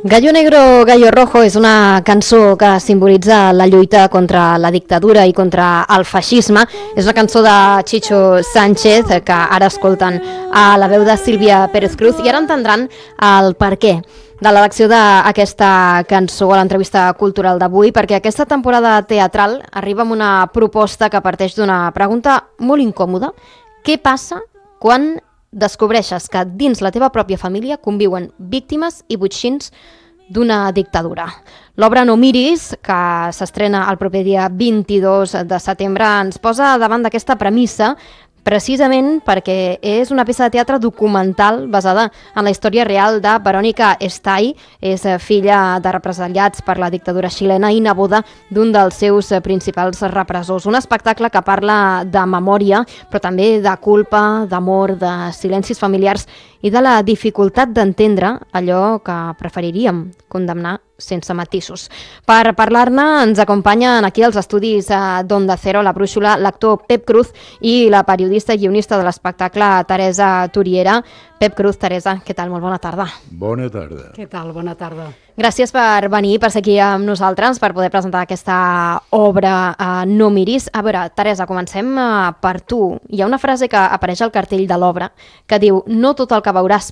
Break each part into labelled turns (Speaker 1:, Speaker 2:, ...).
Speaker 1: Gallo Negro, Gallo Rojo és una cançó que simbolitza la lluita contra la dictadura i contra el feixisme. És una cançó de Chicho Sánchez que ara escolten a la veu de Sílvia Pérez Cruz i ara entendran el perquè de l'elecció d'aquesta cançó a l'entrevista cultural d'avui, perquè aquesta temporada teatral arriba amb una proposta que parteix d'una pregunta molt incòmoda. Què passa quan descobreixes que dins la teva pròpia família conviuen víctimes i botxins d'una dictadura? L'obra No miris, que s'estrena el proper dia 22 de setembre, ens posa davant d'aquesta premissa precisament perquè és una peça de teatre documental basada en la història real de Verónica Estay. És filla de represaliats per la dictadura xilena i neboda d'un dels seus principals repressors. Un espectacle que parla de memòria, però també de culpa, d'amor, de silencis familiars i de la dificultat d'entendre allò que preferiríem condemnar sense matisos. Per parlar-ne ens acompanyen aquí als estudis d'Onda Cero la brúixola, l'actor Pep Cruz i la periodista i guionista de l'espectacle Teresa Turiera. Pep Cruz, Teresa, què tal? Molt bona tarda.
Speaker 2: Bona tarda.
Speaker 3: Què tal? Bona tarda.
Speaker 1: Gràcies per venir, per ser aquí amb nosaltres, per poder presentar aquesta obra No miris. A veure, Teresa, comencem per tu. Hi ha una frase que apareix al cartell de l'obra que diu: no tot el que veuràs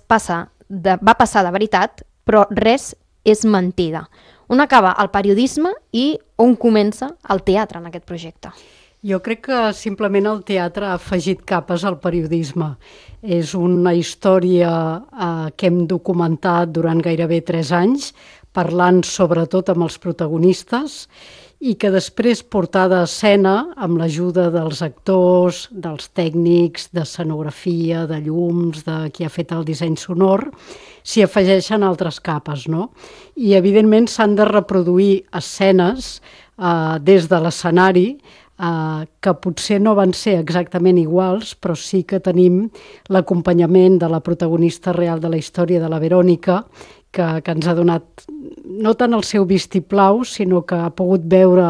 Speaker 1: va passar de veritat, però res és mentida. On acaba el periodisme i on comença el teatre en aquest projecte?
Speaker 3: Jo crec que simplement el teatre ha afegit capes al periodisme. És una història que hem documentat durant gairebé 3 anys, parlant sobretot amb els protagonistes, i que després portada a escena amb l'ajuda dels actors, dels tècnics, d'escenografia, de llums, de qui ha fet el disseny sonor, s'hi afegeixen altres capes, no? I evidentment s'han de reproduir escenes des de l'escenari que potser no van ser exactament iguals, però sí que tenim l'acompanyament de la protagonista real de la història, de la Verònica, que ens ha donat no tant el seu vistiplau, sinó que ha pogut veure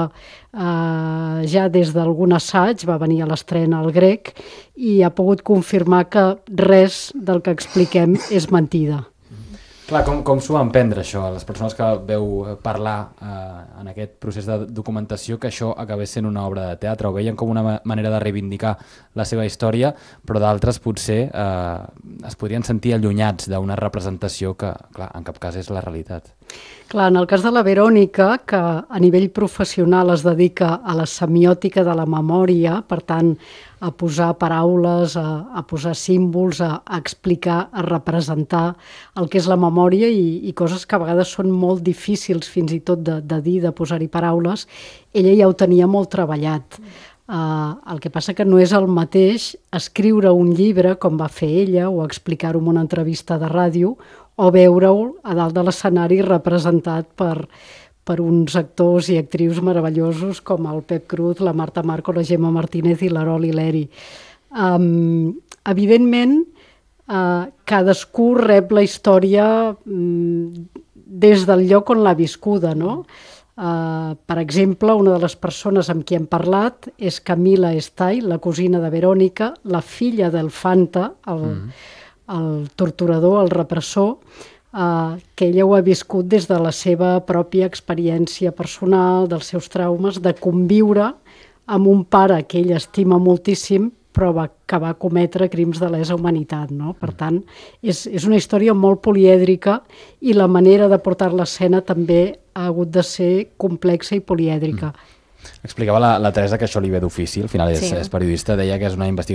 Speaker 3: ja des d'algun assaig, va venir a l'estrena al Grec, i ha pogut confirmar que res del que expliquem és mentida.
Speaker 4: Clar, com s'ho van prendre això, les persones que veu parlar en aquest procés de documentació, que això acabés sent una obra de teatre? Ho veien com una manera de reivindicar la seva història, però d'altres potser es podrien sentir allunyats d'una representació que, clar, en cap cas és la realitat.
Speaker 3: Clar, en el cas de la Verònica, que a nivell professional es dedica a la semiòtica de la memòria, per tant, a posar paraules, a posar símbols, a explicar, a representar el que és la memòria i coses que a vegades són molt difícils fins i tot de dir, de posar-hi paraules, ella ja ho tenia molt treballat. El que passa que no és el mateix escriure un llibre, com va fer ella, o explicar-ho en una entrevista de ràdio, o veure-ho a dalt de l'escenari representat per uns actors i actrius meravellosos com el Pep Cruz, la Marta Marco, la Gemma Martínez i l'Arol Hileri. Evidentment, cadascú rep la història des del lloc on l'ha viscuda, no? Per exemple, una de les persones amb qui hem parlat és Camila Estay, la cosina de Verònica, la filla del Fanta, el torturador, el repressor, que ella ho ha viscut des de la seva pròpia experiència personal, dels seus traumes, de conviure amb un pare que ella estima moltíssim, però que va cometre crims de lesa humanitat, no? Per tant, és una història molt polièdrica i la manera de portar-la a escena també ha hagut de ser complexa i polièdrica.
Speaker 4: Explicava la Teresa que això li ve d'ofici, al final és periodista, deia que és una investigació